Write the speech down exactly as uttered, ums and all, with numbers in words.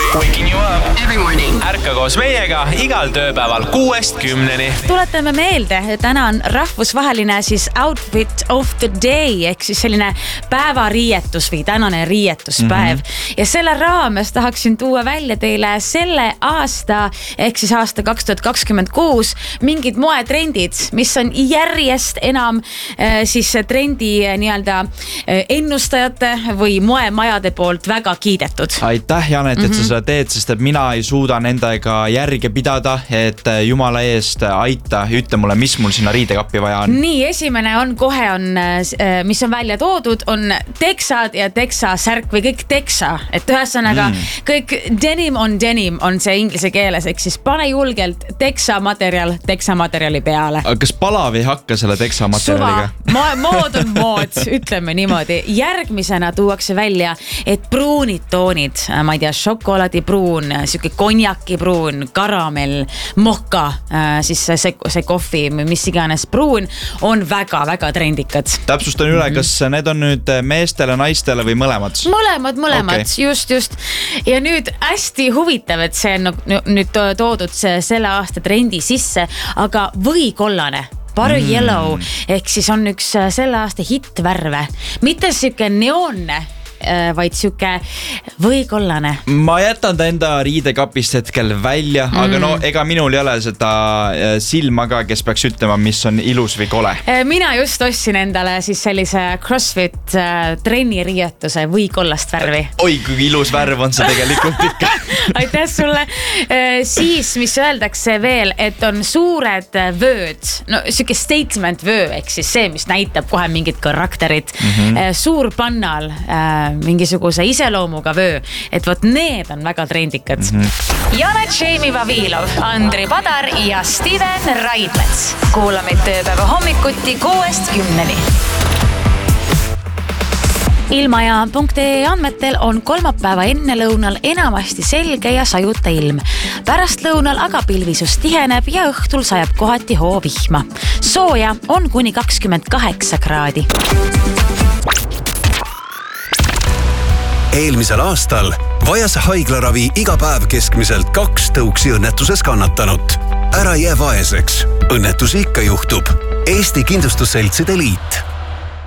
Waking you up every morning. Ärka koos meiega igal tööpäeval kuuest kümneni. Tuletame meelde, täna on rahvusvaheline siis outfit of the day ehk siis selline päevariietus või tänane riietuspäev. Mm-hmm. Ja selle raames tahaksin tuua välja teile selle aasta ehk siis aasta kaks tuhat kakskümmend kuus mingid moetrendid, mis on järjest enam äh, siis trendi äh, nii-öelda äh, ennustajate või moemajade poolt väga kiidetud. Aitäh, Janet, et mm-hmm. sa seda teed, sest et mina ei suuda nendega järge pidada, et jumala eest aita, ütle mulle, mis mul sinna riidekappi vaja on. Nii, esimene on kohe on, mis on välja toodud, on teksad ja teksa särk või kõik teksa, et ühesõnaga mm. kõik denim on denim on see inglise keeles, ehk siis pane julgelt teksa materjal teksa materjali peale. Aga kas palav ei hakka selle teksa materjaliga? Suva, mood on mood, ütleme niimoodi. Järgmisena tuuakse välja, et pruunid toonid, ma ei tea, šokolaadi pruun, siuke konjaki pruun, karamell, moka, siis see, see kohvi, mis iganes pruun on väga-väga trendikad. Täpsustan üle, kas need on nüüd meestele, naistele või mõlemad? Mõlemad, mõlemad, okay. just, just. Ja nüüd hästi huvitav, et see on nüüd toodud selle aasta trendi sisse, aga võikollane. Bar mm. Yellow, ehk siis on üks selle aasta hitvärve. Mitte siuke neonne, vaid siuke võikollane. Ma jätan ta enda riidekapist hetkel välja, mm. aga no ega minul ei ole seda silma ka, kes peaks ütlema, mis on ilus või kole. Mina just ostsin endale siis sellise CrossFit trenniriietuse võikollast värvi. Oi, kui ilus värv on see tegelikult ikka. Aitäh sulle. Siis, mis öeldakse veel, et on suured vööd, no siuke statement vöö, ehk siis see, mis näitab kohe mingid karakterid. Mm-hmm. Suur pannal mingisuguse iseloomuga vöö, et võt need on väga trendikad. Mm-hmm. Janet Šeimi Vavilov, Andri Padar ja Steven Raidmets. Kuulamid tööpäeva hommikuti kuuest kümneni. Ilmaja punkt ee andmetel on kolmapäeva enne lõunal enamasti selge ja sajuta ilm. Pärast lõunal aga pilvisus tiheneb ja õhtul sajab kohati hoovihma. Sooja on kuni kakskümmend kaheksa kraadi. Eelmisel aastal vajas haiglaravi iga päev keskmiselt kaks tõuksi õnnetuses kannatanut. Ära jää vaeseks. Õnnetusi ikka juhtub. Eesti Kindlustusseltside Liit.